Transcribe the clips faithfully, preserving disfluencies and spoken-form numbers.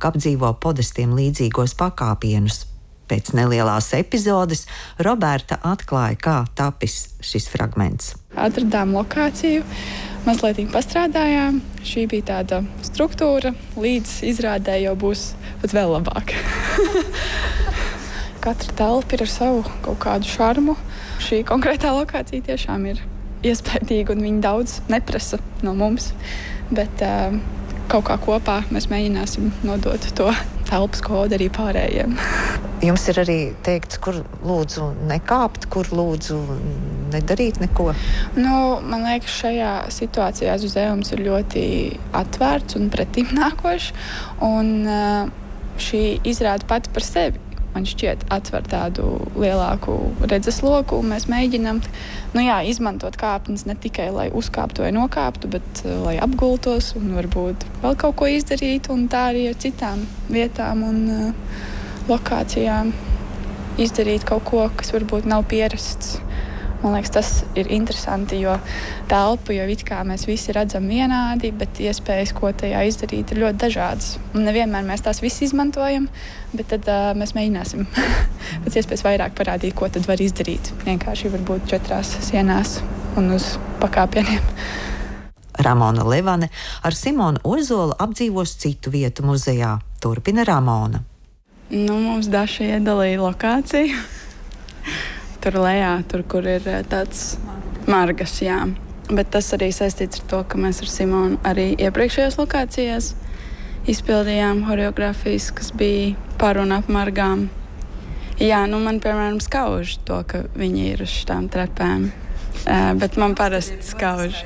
tālāk apdzīvo podestiem līdzīgos pakāpienus. Pēc nelielās epizodes Roberta atklāja, kā tapis šis fragments. Atradām lokāciju, mazliet pastrādājām. Šī bija tāda struktūra, līdz izrādē jau būs vēl labāk. Katra telpa ir ar savu kaut kādu šarmu. Šī konkrētā lokācija tiešām ir iespaidīga un viņi daudz neprasa no mums. Bet uh, kaut kā kopā mēs mēģināsim nodot to telpas kodu arī pārējiem. Jums ir arī teikts, kur lūdzu nekāpt, kur lūdzu nedarīt neko? Nu, man liekas, šajā situācijā Zuzeums ir ļoti atvērts un pretimnākošs. Un uh, šī izrāda pati par sevi, man šķiet, atver tādu lielāku redzesloku. Mēs mēģinām nu jā, izmantot kāpnes ne tikai, lai uzkāptu vai nokāptu, bet uh, lai apgultos un varbūt vēl kaut ko izdarītu. Un tā arī ar citām vietām un uh, lokācijām izdarīt kaut ko, kas varbūt nav pierasts. Man liekas, tas ir interesanti, jo telpu jau it kā mēs visi redzam vienādi, bet iespējas, ko tajā izdarīt, ir ļoti dažādas. Un nevienmēr mēs tās visi izmantojam, bet tad uh, mēs mēģināsim pēc iespējas vairāk parādīt, ko tad var izdarīt. Vienkārši varbūt četrās sienās un uz pakāpieniem. Ramona Levane ar Simonu Ozolu apdzīvos citu vietu muzejā. Turpina Ramona. Nu, mums Daša iedalīja lokāciju. Tur lejā, tur, kur ir tāds margas, jā. Bet tas arī saistīts ar to, ka mēs ar Simonu arī iepriekšējās lokācijās izpildījām horeogrāfijas, kas bija par un ap margām. Jā, nu man, piemēram, skauž to, ka viņi ir uz šitām trepēm. Uh, bet man parasti skauž.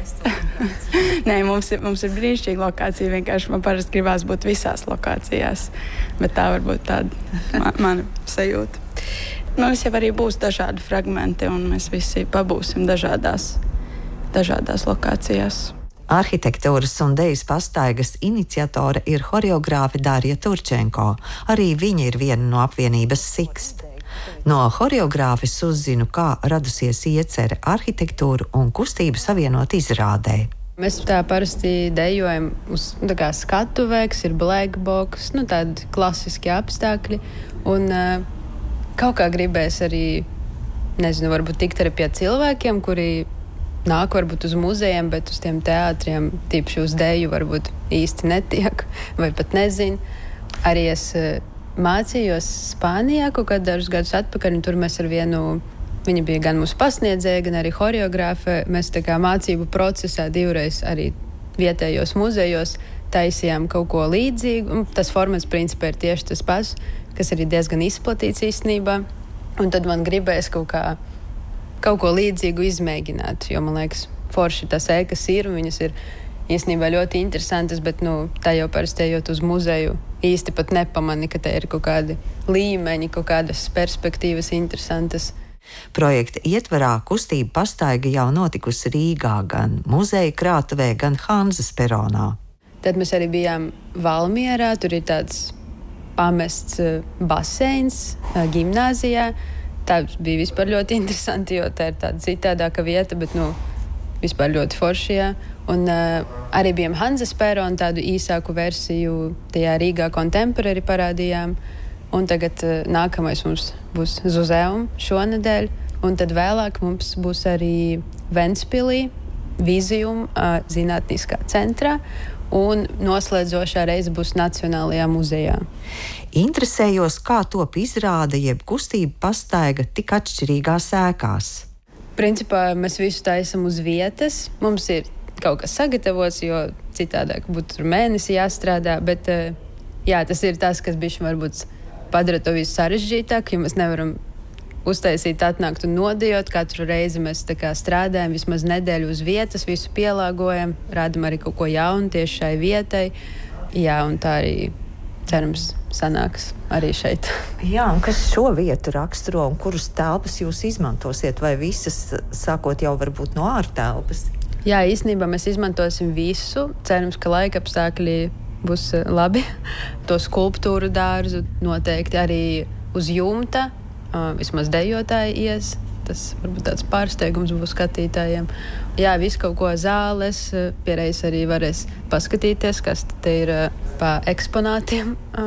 Nē, mums ir, mums ir brīnišķīga lokācija. Vienkārši man parasti gribās būt visās lokācijās. Bet tā varbūt tāda ma mana sajūta. Mums jau arī būs dažādi fragmenti, un mēs visi pabūsim dažādās, dažādās lokācijās. Arhitektūras un dejas pastaigas iniciatore ir horeogrāfe Darja Turčenko. Arī viņa ir viena no apvienības Sixt. No horeogrāfes uzzinu, kā radusies iecerē arhitektūru un kustību savienot izrādē. Mēs tā parasti dejojam uz kā skatuvē, kas ir black box, nu tādi klasiski apstākļi. Un uh, kaut kā gribēs arī, nezinu, varbūt tikt arī pie cilvēkiem, kuri nāk varbūt uz muzejiem, bet uz tiem teātriem, tīpaši uz deju, varbūt īsti netiek vai pat nezin. Arī es uh, mācījos Spānijā kaut kādā dažus gadus atpakaļ, un tur mēs ar vienu, viņa bija gan mūsu pasniedzēja, gan arī horeogrāfe. Mēs tā kā mācību procesā divreiz arī vietējos muzejos taisījām kaut ko līdzīgu. Un tas formats principā ir tieši tas pats, kas arī diezgan izplatīts īstenībā. Un tad man gribēs kaut, kā, kaut ko līdzīgu izmēģināt, jo man liekas, forši tas ēkas ir, un viņas ir īstenībā ļoti interesantas, bet nu, tā jau parasti ejot uz muzeju īsti pat nepamani, ka te ir kaut kādi līmeņi, kaut kādas perspektīvas interesantas. Projekta ietvarā kustība pastaiga jau notikusi Rīgā, gan muzeja krātuvē, gan Hanzas peronā. Tad mēs arī bijām Valmierā, tur ir tāds pamests baseins gimnāzijā. Tā bija vispār ļoti interesanti, jo tā ir tāda citādāka vieta, bet nu, vispār ļoti foršajā. Un uh, arī bijām Hanzas perona, tādu īsāku versiju tajā Rīgā Contemporary parādījām. Un tagad uh, nākamais mums būs Zuzeum šonedēļ. Un tad vēlāk mums būs arī Ventspilī Vizium uh, zinātniskā centrā. Un noslēdzošā reize būs Nacionālajā muzejā. Interesējos, kā top izrāde jeb kustība pastaiga tik atšķirīgās ēkās. Principā mēs visu taisam uz vietas. Mums ir kaut kas sagatavots, jo citādāk būtu tur mēnesi jāstrādā, bet jā, tas ir tas, kas bišķi varbūt padara to visu sarežģītāk, jo mēs nevaram uztaisīt, atnākt un nodejot. Katru reizi mēs tā kā strādājam vismaz nedēļu uz vietas, visu pielāgojam, rādam arī kaut ko jaunu tieši šai vietai. Jā, un tā arī cerams sanāks arī šeit. Jā, un kas šo vietu raksturo un kuras telpas jūs izmantosiet, vai visas, sākot jau varbūt no ārtelpas? Jā, īstenībā mēs izmantosim visu. Cerams, ka laika apstākļi būs labi. To skulptūru dārzu noteikti arī uz jumta, vismaz dejotāji ies. Tas varbūt tāds pārsteigums būs skatītājiem. Jā, visu kaut ko zāles, piereiz arī varēs paskatīties, kas te ir pa eksponātiem